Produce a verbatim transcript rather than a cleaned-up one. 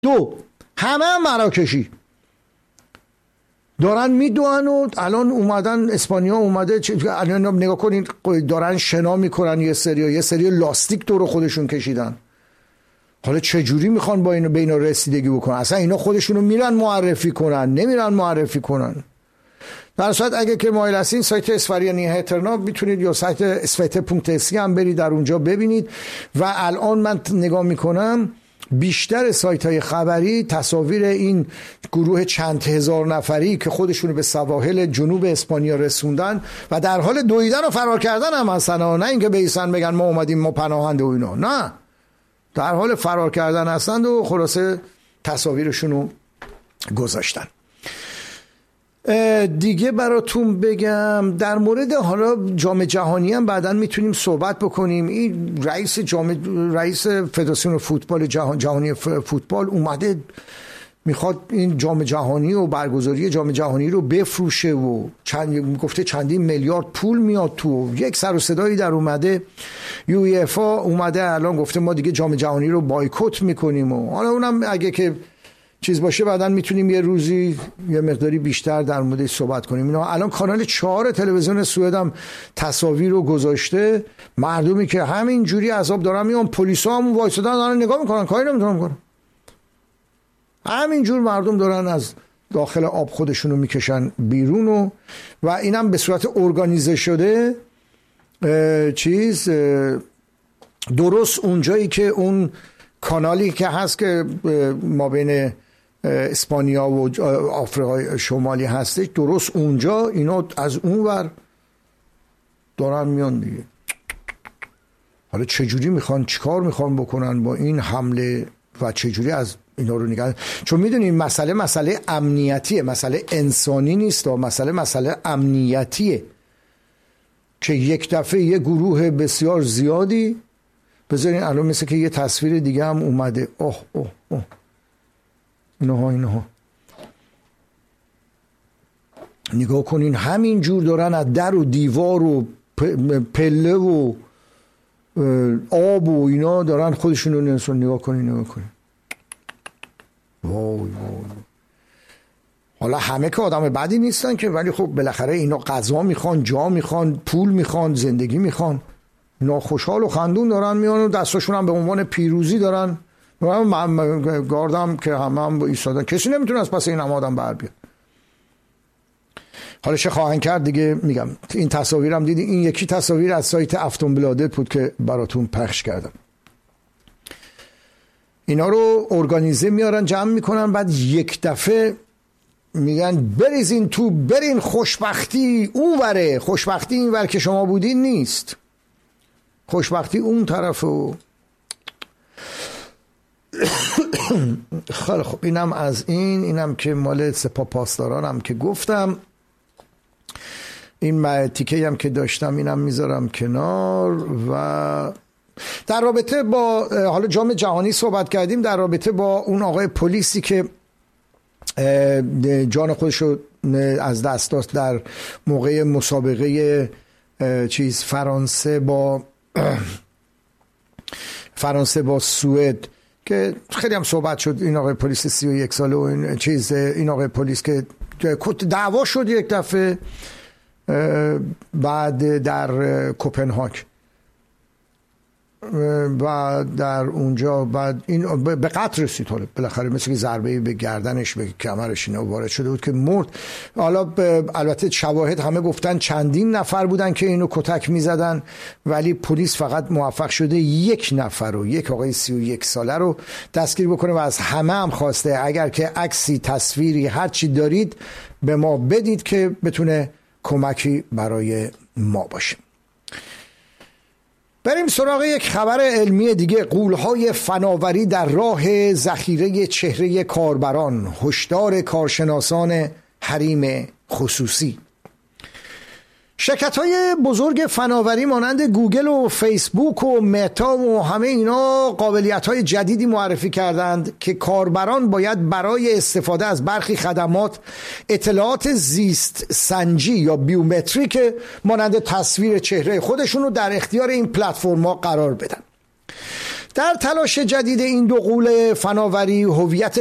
دو، همه هم مراکشی دارن میدوئن و الان اومدن اسپانیا اومده الان نگاه کنید دارن شنا میکنن، یه سری یه سری لاستیک دور خودشون کشیدن. حالا چه جوری میخوان با اینو به اینا رسیدگی بکنن؟ اصلا اینا خودشونو میرن معرفی کنن، نمیرن معرفی کنن. در صورت اگه که مایل هستین سایت اسفریانی هترنا میتونید یا سایت اسفته پونکت اسی هم برید در اونجا ببینید. و الان من نگاه میکنم بیشتر سایت های خبری تصاویر این گروه چند هزار نفری که خودشونو به سواحل جنوب اسپانیا رسوندن و در حال دویدن و فرار کردن هم هستن، نه اینکه بیسن بگن ما اومدیم ما پناهنده و اینا، نه، در حال فرار کردن هستند و خلاصه تصاویرشونو گذاشتن. دیگه براتون بگم در مورد حالا جام جهانی هم بعداً میتونیم صحبت بکنیم. این رئیس جام رئیس فدراسیون فوتبال جهان جهانی فوتبال اومده میخواد این جام جهانی و برگزاری جام جهانی رو بفروشه و چند گفته چندین میلیارد پول میاد تو. یک سر و صدایی در اومده، یویفا اومده الان گفته ما دیگه جام جهانی رو بایکوت میکنیم و حالا اونم اگه که چیز باشه بعداً میتونیم یه روزی یه مقداری بیشتر در موردش صحبت کنیم. اینا الان کانال چهار تلویزیون سوئد هم تصاویر رو گذاشته، مردمی که همین جوری عذاب دارن میان، پلیسا هم وایسادن دارن نگاه میکنن، کاری نمیتونن کنن. همین جور مردم دارن از داخل آب خودشونو میکشن بیرون و و اینم به صورت ارگانیزه شده. چیز درست اونجایی که اون کانالی که هست که ما بین اسپانیا و آفریقای شمالی هستش، درست اونجا اینا از اون ور دارن میان دیگه. حالا چجوری میخوان چیکار میخوان بکنن با این حمله و چجوری از اینا رو نگه، چون میدونیم مسئله مسئله امنیتیه، مسئله انسانی نیست و مسئله مسئله امنیتیه که یک دفعه یه گروه بسیار زیادی بذارین الان مثل که یه تصویر دیگه هم اومده. اوه اوه اوه اینها اینها نگاه کنین همین جور دارن از در و دیوار و پله و آب و اینا دارن خودشون رو نرسون. نگاه کنین نگاه کنین وای وای. حالا همه که آدم بدی نیستن که، ولی خب بالاخره اینا غذا میخوان، جا میخوان، پول میخوان، زندگی میخوان. اینا خوشحال و خندون دارن میان و دستاشون هم به عنوان پیروزی دارن. من گاردم که همه هم با ایستادن، کسی نمیتونه از پس این هم آدم بر بیاد. حالا چه خواهن کرد دیگه. میگم این تصاویرم دیدی، این یکی تصاویر از سایت افتونبلادت بود که براتون پخش کردم. اینا رو ارگانیزه میارن جمع میکنن، بعد یک دفعه میگن بریزین تو، برین، خوشبختی اون وره، خوشبختی این ور که شما بودین نیست، خوشبختی اون طرف. و خیلی خب اینم از این اینم که مال سپاه پاسدارانم که گفتم. این تیکه هم که داشتم اینم میذارم کنار. و در رابطه با حالا جام جهانی صحبت کردیم، در رابطه با اون آقای پلیسی که جان خودش رو از دست داد در موقع مسابقه چیز فرانسه با فرانسه با سوئد که خیلی هم صحبت شد. این آقای پلیس سی و یک ساله و این چیز، این آقای پلیس که دعوا شد یک دفعه بعد در کوپنهاگ و در اونجا بعد این به قتل رسید. حالا بالاخره مثل که ضربه به گردنش به کمرش اینا وارد شده بود که مرد. حالا البته شواهد همه گفتن چندین نفر بودن که اینو کتک میزدن، ولی پلیس فقط موفق شده یک نفر رو، یک آقای سی و یک ساله رو دستگیر بکنه و از همه هم خواسته اگر که عکسی، تصویری، هر چی دارید به ما بدید که بتونه کمکی برای ما باشه. بریم سراغ یک خبر علمی دیگه. غول‌های فناوری در راه ذخیره چهره کاربران، هشدار کارشناسان حریم خصوصی. شرکت‌های بزرگ فناوری مانند گوگل و فیسبوک و متا و همه اینا قابلیت‌های جدیدی معرفی کردند که کاربران باید برای استفاده از برخی خدمات اطلاعات زیست سنجی یا بیومتریک مانند تصویر چهره خودشون رو در اختیار این پلتفرم‌ها قرار بدن. در تلاش جدید این دو غول فناوری، هویت